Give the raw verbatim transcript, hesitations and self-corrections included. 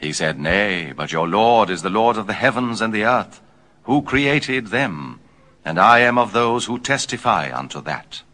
He said, Nay, but your Lord is the Lord of the heavens and the earth, who created them, and I am of those who testify unto that.